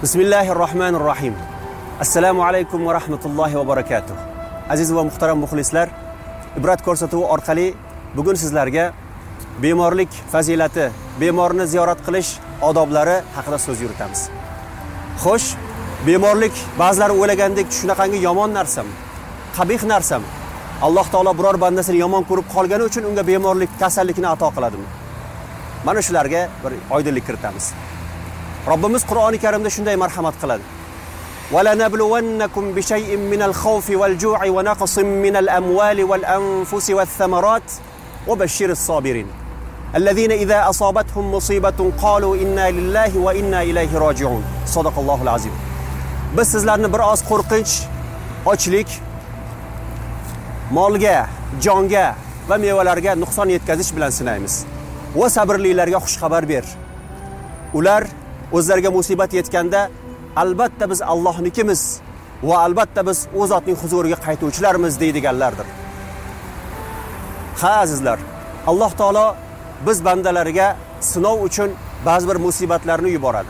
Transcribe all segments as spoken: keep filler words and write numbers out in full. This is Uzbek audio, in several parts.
Bismillahirrohmanirrohim. Assalomu alaykum va rahmatullohi va barakatuh. Aziz va muhtaram muxlislar, ibrat ko'rsatuvi orqali bugun sizlarga bemorlik fazilati, bemorni ziyorat qilish odoblari haqida so'z yuritamiz. Xo'sh, bemorlik ba'zilari o'ylagandek shunaqangi yomon narsami? Qabih narsami? Alloh taolo biror bandasini yomon ko'rib qolgani uchun unga bemorlik, kasallikni ato qiladimi? Mana shularga bir oydinlik kiritamiz. Robbimiz Qur'oni Karimda shunday marhamat qiladi. "Wala nabluwannakum bi shay'in minal khawfi wal ju'i wa naqsin minal amwali wal anfusi wath thamarat wa bashshiris sabirin. Alladhina idha asabathum musibatun qalu inna lillahi wa inna ilayhi raji'un." Sadaqallohul azim. Biz sizlarni bir oz qo'rqinch, ochlik, molga, jonga va mevalarga nuqson yetkazish bilan sinaymiz. Va sabrlilarga xush xabar ber. Ular o'zlariga musibat yetganda albatta biz Allohnikimiz va albatta biz o'z zotning huzuriga qaytuvchilarmiz deydiganlardir. Ha azizlar, Alloh taolo biz bandalariga sinov uchun ba'zi bir musibatlarni yuboradi.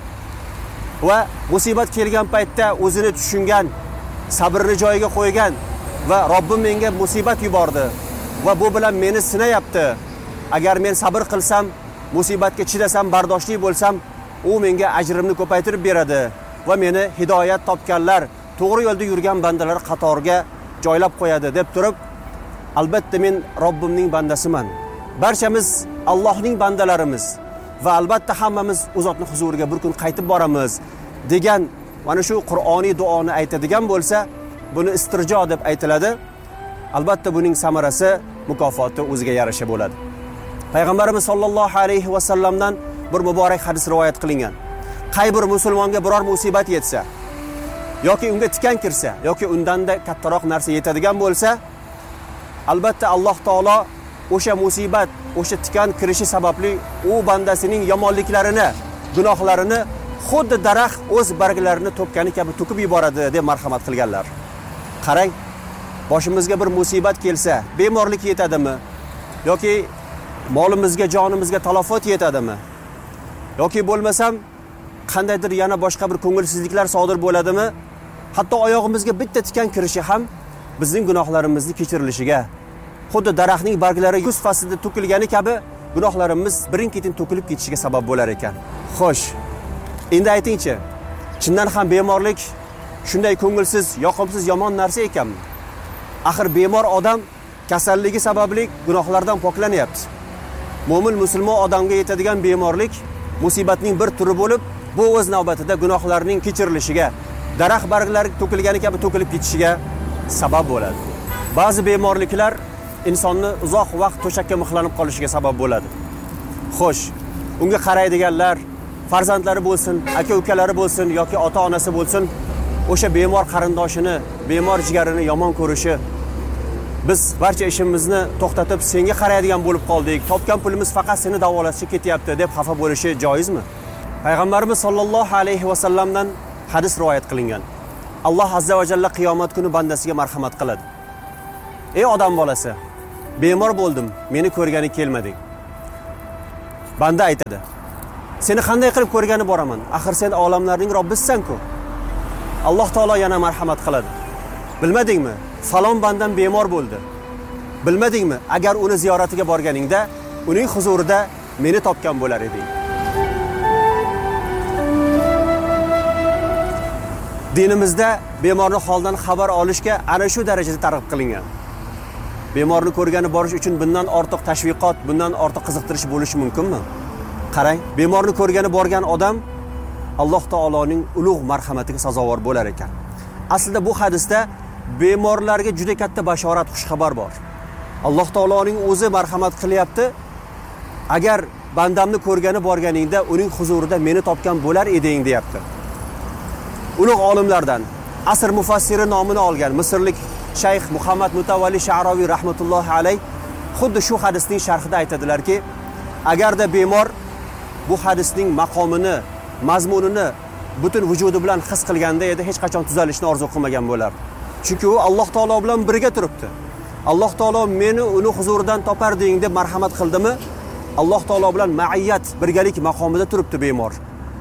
Va musibat kelgan paytda o'zini tushungan, sabrni joyiga qo'ygan va Robbim menga musibat yubordi va bu bilan meni sinayapti. Agar men sabr qilsam, musibatga chidasam, bardoshli bo'lsam, u menga ajrimni ko'paytirib beradi va meni hidoyat topganlar, to'g'ri yo'lda yurgan bandalar qatoriga joylab qo'yadi deb turib, albatta men Robbimning bandasiman. Barchamiz Allohning bandalarimiz va albatta hammamiz o'z zotning huzuriga bir kun qaytib boramiz degan mana shu Qur'oniy duoni aytadigan bo'lsa, buni istirjo deb aytiladi. Albatta buning samarasi, mukofoti o'ziga yarasha bo'ladi. Payg'ambarimiz sollallohu alayhi va sallamdan bir muborak hadis rivoyat qilingan. Qay bir musulmonga biror musibat yetsa yoki unga tikan kirsa yoki undanda kattaroq narsa yetadigan bo'lsa, albatta Alloh taolo o'sha musibat, o'sha tikan kirishi sababli u bandasining yomonliklarini, gunohlarini xuddi daraxt o'z barglarini to'kkani kabi to'kib yuboradi deb marhamat qilganlar. Qarang, boshimizga bir musibat kelsa, bemorlik yetadimi yoki molimizga, jonimizga talofot yetadimi? Yoki bo'lmasam qandaydir yana boshqa bir ko'ngilsizliklar sodir bo'ladimi? Hatto oyog'imizga bitta tikan kirishi ham bizning gunohlarimizni kechirilishiga, xuddi daraxtning barglari kuz faslida to'kilgani kabi gunohlarimiz birin-ketin to'kilib ketishiga sabab bo'lar ekan. Xo'sh, endi aytingchi, chindan ham bemorlik shunday ko'ngilsiz, yoqimsiz, yomon narsa ekanmi? Axir bemor odam kasalligi sababli gunohlardan poklanyapti. Mo'min musulmon odamga yetadigan bemorlik musibatning bir turi bo'lib, bu o'z navbatida gunohlarning kechirilishiga, daraxt barglari to'kilgani kabi to'kilib ketishiga sabab bo'ladi. Ba'zi bemorliklar insonni uzoq vaqt to'shakka mixlanib qolishiga sabab bo'ladi. Xo'sh, unga qaraydiganlar, farzandlari bo'lsin, aka-ukalari bo'lsin yoki ota-onasi bo'lsin, o'sha bemor qarindoshini, bemor jigarini yomon ko'rishi, biz barcha ishimizni to'xtatib senga qaraydigan bo'lib qoldik, topgan pulimiz faqat seni davolashga ketyapti deb xafa bo'lishi joizmi? Payg'ambarimiz sollallohu alayhi va sallamdan hadis rivoyat qilingan. Alloh azza va jalla qiyomat kuni bandasiga marhamat qiladi. Ey odam bolasi, bemor bo'ldim, meni ko'rgani kelmading. Banda aytadi: Seni qanday qilib ko'rgani boraman? Axir sen olamlarning Robbisan-ku. Alloh taolo yana marhamat qiladi. Bilmadingmi? Falon bandam bemor bo'ldi. Bilmadingmi? Agar uni ziyoratiga borganingda, uning huzurida meni topgan bo'lar eding. Dinimizda bemorning holdan xabar olishga ana shu darajada targ'ib qilingan. Bemorni ko'rgani borish uchun bundan ortiq tashviqot, bundan ortiq qiziqtirish bo'lishi mumkinmi? Qarang, bemorni ko'rgani borgan odam Alloh taoloning ulug' marhamatiga sazovor bo'lar ekan. Aslida bu hadisda bemorlarga juda katta bashorat, xush xabar bor. Alloh taoloning o'zi marhamat qilyapti. Agar bandamni ko'rgani borganingda uning huzurida meni topgan bo'lar eding deyapti. Ulug' olimlardan asr mufassiri nomini olgan Misrlik Shayx Muhammad Mutavalli Sha'raviy rahmatullohi alayh xuddi shu hadisning sharhida aytadilarki, agarda bemor bu hadisning maqomini, mazmunini butun vujudi bilan his qilganda edi, hech qachon tuzalishni orzu qilmagan bo'lardi. Chunki u Alloh taolo bilan birga turibdi. Alloh taolo meni uni huzuridan toparding deb marhamat qildimi? Alloh taolo bilan ma'iyat, birgalik maqomida turibdi bemor.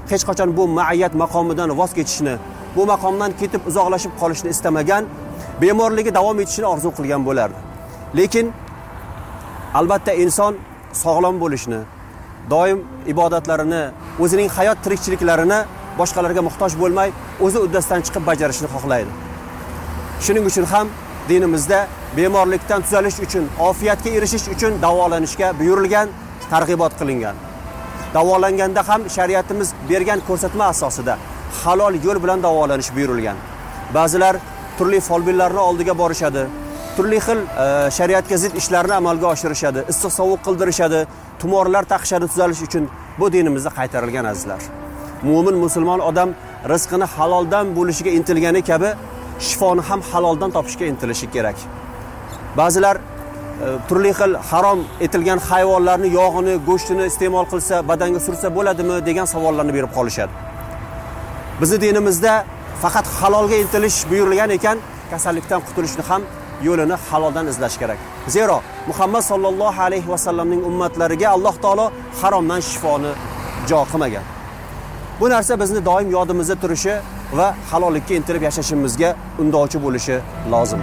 hech qachon bu ma'iyat maqomidan voz kechishni, bu maqomdan ketib uzoqlashib qolishni istamagan, bemorligi davom etishini orzu qilgan bo'lardi. Lekin albatta inson sog'lom bo'lishni, doim ibodatlarini, o'zining hayot tirikchiliklarini boshqalarga muhtoj bo'lmay, o'zi uddasidan chiqib bajarishni xohlaydi. Shuning uchun ham dinimizda bemorlikdan tuzalish uchun, ofiyatga erishish uchun davolanishga buyurilgan, targ'ibot qilingan. Davolanganda ham shariatimiz bergan ko'rsatma asosida halol yo'l bilan davolanish buyurilgan. Ba'zilar turli folbinlarning oldiga borishadi, turli xil e, shariatga zid ishlarni amalga oshirishadi, issiq sovuq qildirishadi, tumorlar taqishadi tuzalish uchun. Bu dinimizda qaytarilgan azizlar. Mu'min musulmon odam rizqini haloldan bo'lishiga intilgani kabi shifoni ham haloldan topishga intilishi kerak. Ba'zilar e, turli xil harom etilgan hayvonlarni yog'ini, go'shtini iste'mol qilsa, badanga sursa bo'ladimi degan savollarni berib qolishadi. Bizning dinimizda faqat halolga intilish buyurilgan ekan, kasallikdan qutulishni ham yo'lini haloldan izlash kerak. Zero Muhammad sallallohu alayhi va sallamning ummatlariga Alloh taolo haromdan shifoni jo qilmagan. Bu narsa bizni doim yodimizda turishi va halollikka intilib yashashimizga undovchi bo'lishi lozim.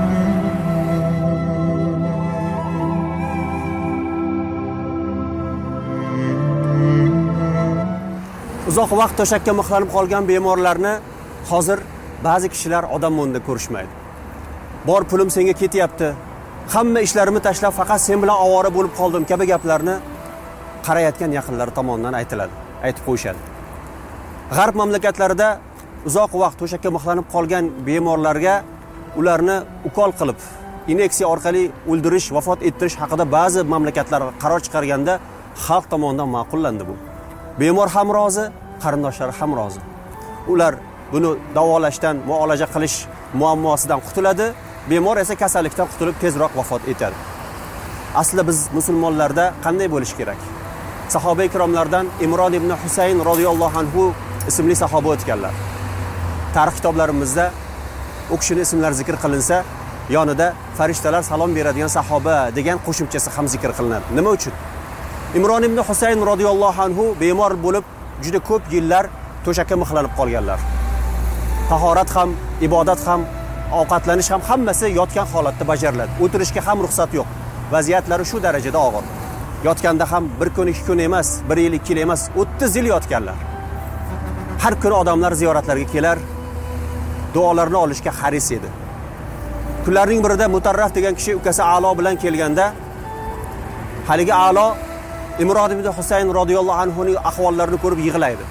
Uzoq vaqt to'shakka mixlanib qolgan bemorlarni hozir ba'zi kishilar odam o'rnida ko'rishmaydi. Bor pulim senga ketyapti, hamma ishlarimni tashlab faqat sen bilan ovora bo'lib qoldim kabi gaplarni qarayotgan yaqinlari tomonidan aytiladi, aytib qo'yishadi. G'arb mamlakatlarida uzoq vaqt to'shakka mixlanib qolgan bemorlarga ularni ukol qilib, inyeksiya orqali o'ldirish, vafot ettirish haqida ba'zi mamlakatlar qaror chiqarganda xalq tomonidan ma'qullandi bu. Bemor ham rozi, qarindoshlari ham rozi. Ular buni davolashdan, muolaja qilish muammosidan qutuladi, bemor esa kasallikdan qutulib tezroq vafot etadi. Aslida biz musulmonlarda qanday bo'lish kerak? Sahoba ikromlardan Imron ibn Husayn radhiyallohu anhu ismli sahoba o'tganlar. Tarix kitoblarimizda u kishining ismlari zikr qilinsa, yonida farishtalar salom beradigan sahoba degan qo'shimchasi ham zikr qilinadi. Nima uchun? Imron ibn Husayn radhiyallohu anhu bemor bo'lib juda ko'p yillar to'shakka mixlanib qolganlar. Tahorat ham, ibodat ham, ovqatlanish ham hammasi yotgan holatda bajariladi. O'tirishga ham ruxsat yo'q. Vaziyatlari shu darajada og'ir. Yotganda ham bir kun, ikki kun emas, bir yil, ikki yil emas, o'ttiz yil yotganlar. Har kuni odamlar ziyoratlarga kelar, duolarni olishga haris edi. Kunlarning birida Mutarraf degan kishi ukasi A'lo bilan kelganda, haligi A'lo Imron ibn Husayn radhiyallohu anhuning ahvollarini ko'rib yig'laydi.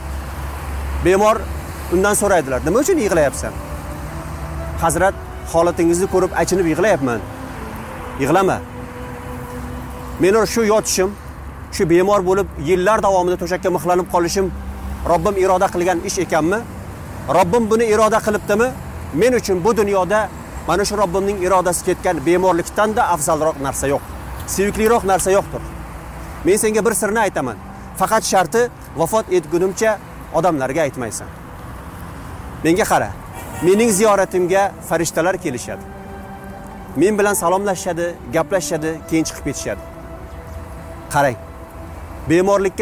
Bemor undan so'raydilar, nima uchun yig'layapsan? Hazrat, holatingizni ko'rib achinib yig'layapman. Yig'lama. Meni shu yotishim, shu bemor bo'lib yillar davomida to'shakka mixlanib qolishim Robbim iroda qilgan ish ekanmi? Robbim buni iroda qilibdimi? Men uchun bu dunyoda mana shu Robbimning irodasi ketgan bemorlikdan da afzalroq narsa yo'q. Sevikliroq narsa yo'qdir. Men senga bir sirni aytaman. Faqat sharti vafot etgunimcha odamlarga aytmaysan. Menga qara. Mening ziyoratimga farishtalar kelishadi. Men bilan salomlashadi, gaplashadi, keyin chiqib ketishadi. Qarang. Bemorlikka